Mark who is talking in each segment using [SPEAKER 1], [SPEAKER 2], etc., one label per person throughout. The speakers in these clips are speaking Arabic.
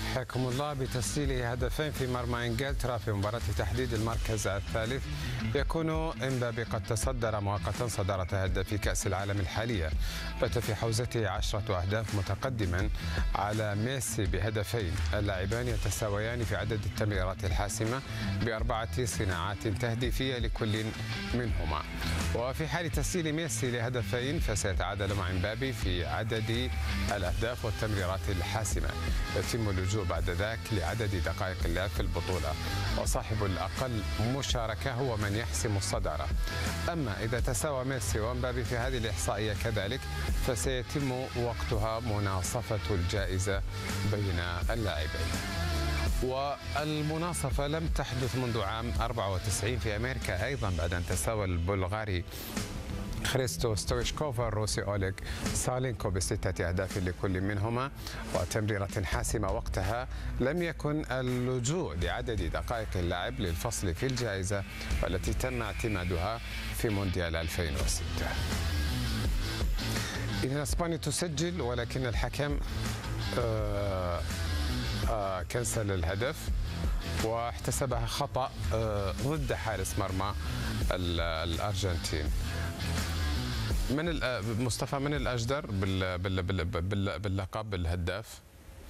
[SPEAKER 1] حياكم الله. بتسجيله هدفين في مرمى انجلترا في مباراة تحديد المركز الثالث، يكون امبابي قد تصدر مؤقتا صدارة هداف كأس العالم الحالية، بات في حوزته 10 أهداف متقدما على ميسي بهدفين. اللاعبان يتساويان في عدد التمريرات الحاسمة ب4 صناعات تهديفية لكل منهما، وفي حال تسجيل ميسي لهدفين فسيتعادل مع امبابي في عدد الأهداف والتمريرات الحاسمة. يتم اللجوء بعد ذاك لعدد دقائق اللعب في البطولة، وصاحب الأقل مشاركة هو من يحسم الصدارة. أما إذا تساوى ميسي ومبابي في هذه الإحصائية كذلك فسيتم وقتها مناصفة الجائزة بين اللاعبين. والمناصفة لم تحدث منذ عام 94 في أمريكا أيضا، بعد أن تساوى البلغاري خريستو ستويشكوف والروسي أوليغ سالينكو ب6 أهداف لكل منهما وتمريرة حاسمة. وقتها لم يكن اللجوء لعدد دقائق اللعب للفصل في الجائزة والتي تم اعتمادها في مونديال 2006. إذن اسبانيا تسجل، ولكن الحكم كنسل الهدف واحتسبها خطأ ضد حارس مرمى الأرجنتين. من مصطفى، من الأجدر باللقب الهداف؟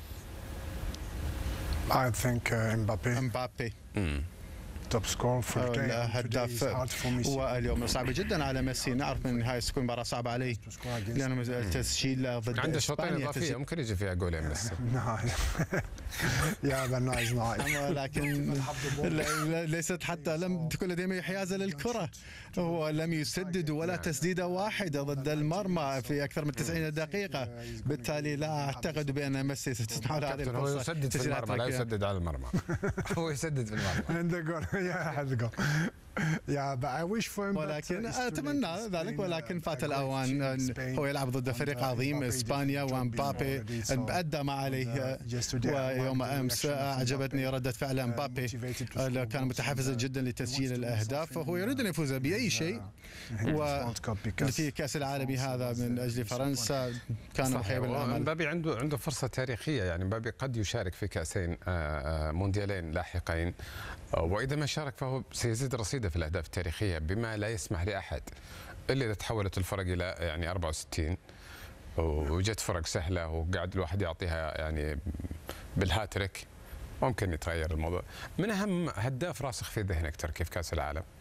[SPEAKER 2] I think
[SPEAKER 3] امبابي
[SPEAKER 2] توب سكور في
[SPEAKER 3] الهداف. واليوم صعب جدا على ميسي، نعرف من هاي ستكون مباراة صعبة عليه لأنه التسجيل ضد
[SPEAKER 1] عنده شوطين إضافية ممكن يجي فيها جولين بس.
[SPEAKER 2] يا بنايز
[SPEAKER 3] لكن ليست حتى لم تكن لديه حيازة للكرة، هو لم يسدد ولا تسديدة واحدة ضد المرمى في أكثر من 90 دقيقة، بالتالي لا أعتقد بأن ميسي ستصنع هذه الفرصة.
[SPEAKER 1] هو يسدد في المرمى لا يسدد على المرمى. هو يسدد في المرمى.
[SPEAKER 3] ولكن أتمنى ذلك، ولكن فات الأوان. هو يلعب ضد فريق عظيم إسبانيا، ومبابي أدى ما عليه. ويوم أمس أعجبتني ردة فعل مبابي، كان متحفزا جدا لتسجيل الأهداف، وهو يريد أن يفوز بأي شيء، وفي كأس العالم هذا من أجل فرنسا كان محيا بالأمل.
[SPEAKER 1] مبابي عنده فرصة تاريخية، يعني مبابي قد يشارك في كأسين مونديالين لاحقين، وإذا ما شارك فهو سيزيد رصيده في الأهداف التاريخية بما لا يسمح لأحد، إلا إذا تحولت الفرق إلى يعني 64 وجت فرق سهلة وقاعد الواحد يعطيها يعني بالهاتريك، ممكن يتغير الموضوع. من أهم هداف راسخ في ذهنك تركي في كأس العالم؟